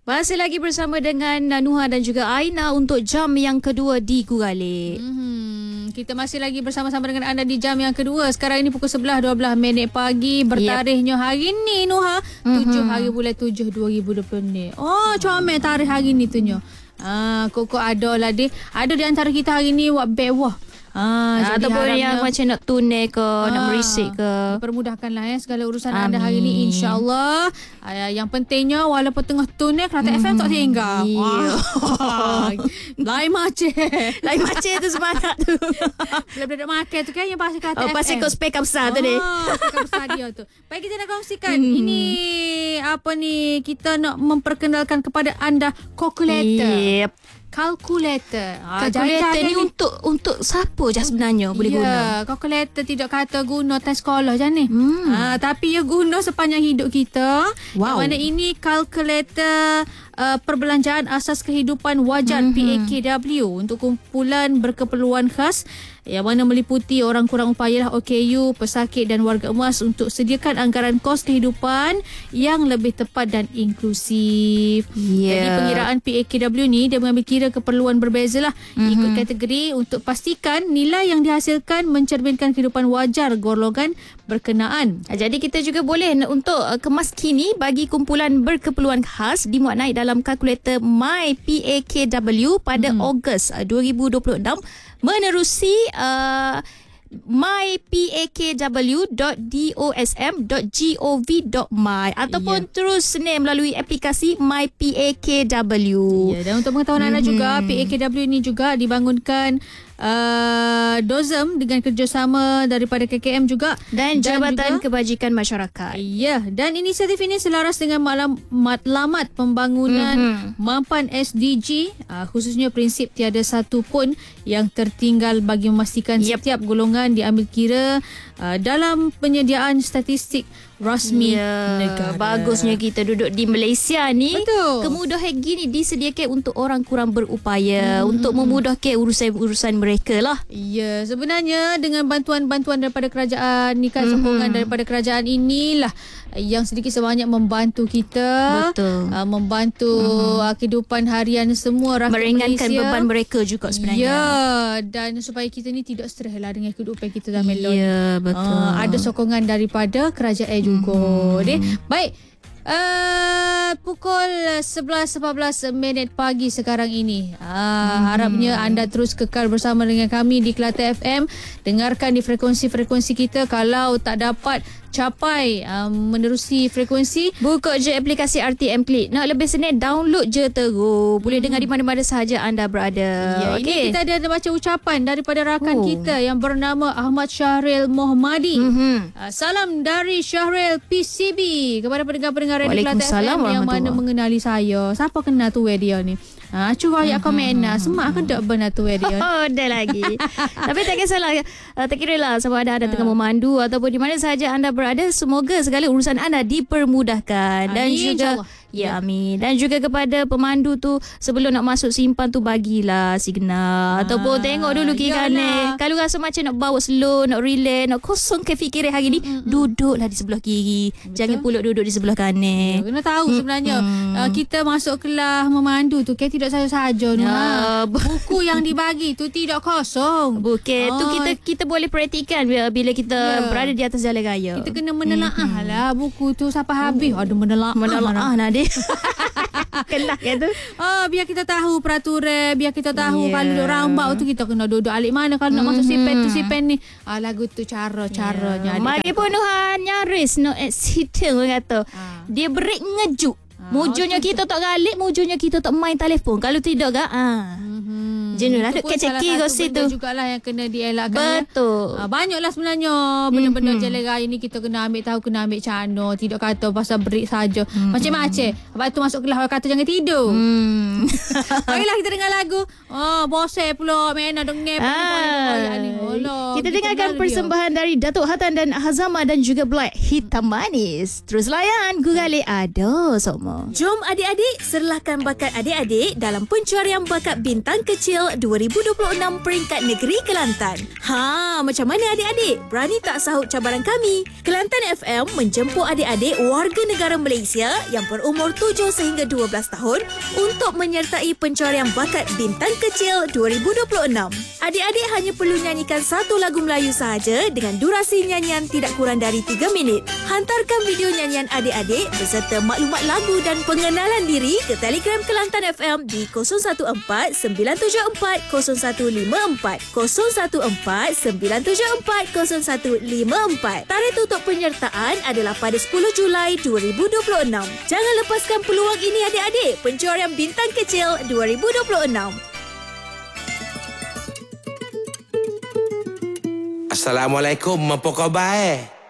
Masih lagi bersama dengan Nuha dan juga Aina untuk jam yang kedua di Gugalik. Kita masih lagi bersama-sama dengan anda di jam yang kedua. Sekarang ini pukul 11.12 pagi. Bertarikhnya hari ni Nuha 7 hari bulan 7 2020 ni. Oh, comel tarikh hari ni tu nyo. Kok ada lah dia. Ada di antara kita hari ni buat bewah. Ataupun yang macam nak tunai ke, nak merisik ke, permudahkanlah segala urusan anda hari ni, insyaAllah. Yang pentingnya walaupun tengah tunai, Kelate FM tak tinggal. Lain macam tu semangat tu. Bila-bila makan tu kan yang pasal Kelate FM. Pasal kau spekar besar tu deh. Spekar besar dia tu. Baik, kita nak kongsikan ini apa ni, kita nak memperkenalkan kepada anda kalkulator. Kalkulator. Kalkulator ni untuk siapa je sebenarnya boleh guna? Kalkulator tidak kata guna test sekolah je ni. Tapi ia guna sepanjang hidup kita. Wow. Yang mana ini kalkulator perbelanjaan asas kehidupan wajar PAKW untuk kumpulan berkeperluan khas yang mana meliputi orang kurang upaya, OKU, pesakit dan warga emas untuk sediakan anggaran kos kehidupan yang lebih tepat dan inklusif. Jadi pengiraan PAKW ni dia mengambil kira keperluan berbeza lah ikut kategori untuk pastikan nilai yang dihasilkan mencerminkan kehidupan wajar golongan berkenaan. Jadi kita juga boleh untuk kemas kini bagi kumpulan berkeperluan khas dimuat naik dalam kalkulator My PAKW pada Ogos 2026 menerusi mypakw.dosm.gov.my ataupun terus melalui aplikasi My PAKW. Dan untuk pengetahuan anda juga, PAKW ini juga dibangunkan DOSM dengan kerjasama daripada KKM juga dan Jabatan Kebajikan Masyarakat. Dan inisiatif ini selaras dengan matlamat pembangunan Mampan SDG, khususnya prinsip tiada satu pun yang tertinggal bagi memastikan setiap golongan diambil kira dalam penyediaan statistik rasmi negara. Bagusnya kita duduk di Malaysia ni. Betul. Kemudahan gini disediakan untuk orang kurang berupaya untuk memudahkan urusan-urusan mereka lah. Ya, sebenarnya dengan bantuan-bantuan daripada kerajaan ni kan, sokongan daripada kerajaan inilah yang sedikit sebanyak membantu kita. Betul. Membantu kehidupan harian semua rakyat meringankan Malaysia. Beban mereka juga sebenarnya. Dan supaya kita ni tidak stres lah dengan kehidupan kita dalam melon. Ya, betul. Ada sokongan daripada kerajaan juga. Baik. Pukul 11.14 pagi sekarang ini. Harapnya anda terus kekal bersama dengan kami di Kelate FM. Dengarkan di frekuensi-frekuensi kita. Kalau tak dapat capai menerusi frekuensi, buka je aplikasi RTM Klik. Nak lebih senang, download je terus. Boleh dengar di mana-mana sahaja anda berada. Ini kita ada baca ucapan daripada rakan kita yang bernama Ahmad Syahril Mohmadi. Salam dari Syahril PCB kepada pendengar-pendengar Radio Kelate FM yang mana mengenali saya. Siapa kenal tu dia ni? Cuba ayat komen semak kan tak benar tu dia. Dah lagi. Tapi tak kisahlah. Tak kira lah sama ada anda tengah memandu ataupun di mana sahaja anda berada. Semoga segala urusan anda dipermudahkan. Dan juga amin. Dan juga kepada pemandu tu, sebelum nak masuk simpan tu bagilah signal ataupun tengok dulu kiri kanan. Kalau rasa macam nak bawa slow, nak relax, nak kosongkan fikiran hari ni, duduklah di sebelah kiri. Jangan pula duduk di sebelah kanan. Kena tahu sebenarnya kita masuk kelas memandu tu tidak saja-saja ni. Buku yang dibagi tu tidak kosong. Bukan. Tu kita boleh praktikan bila kita berada di atas jalan raya. Kita kena menelaah lah buku tu sampai habis. Ada menelaah nak dia. Kelah kan tu. Biar kita tahu peraturan, biar kita tahu kalau duduk rambau tu kita kena duduk alik mana, kalau nak masuk sipen tu sipen ni. Lagu tu caranya. Mari pun Nuhan nyaris no accident orang kata. Dia break ngejuk. Mujurnya kita tak galik, mujurnya kita tak main telefon. Kalau tidak kan jenuh lah. Duk keceki gosip tu jugalah yang kena dielakkan. Betul. Banyaklah sebenarnya benda-benda jalan raya ni kita kena ambil tahu, kena ambil cano. Tidak kata pasal break saja. Macam-macam. Lepas tu masuk kelas orang kata jangan tidur. Baiklah kita dengar lagu. Bosan pula Mena dengep. Kita dengarkan persembahan dari Datuk Hatan dan Hazama dan juga Black Hitam Manis. Terus layan Gugalik ada semua. Jom adik-adik, serlahkan bakat adik-adik dalam pencarian bakat bintang kecil 2026 peringkat negeri Kelantan. Macam mana adik-adik? Berani tak sahut cabaran kami? Kelantan FM menjemput adik-adik warga negara Malaysia yang berumur 7 sehingga 12 tahun untuk menyertai pencarian bakat bintang kecil 2026. Adik-adik hanya perlu nyanyikan satu lagu Melayu sahaja dengan durasi nyanyian tidak kurang dari 3 minit. Hantarkan video nyanyian adik-adik beserta maklumat lagu dan pengenalan diri ke Telegram Kelantan FM di 014-974-0154 014-974-0154. Tarikh tutup penyertaan adalah pada 10 Julai 2026. Jangan lepaskan peluang ini adik-adik. Pencarian bintang kecil 2026. Assalamualaikum, apa khabar?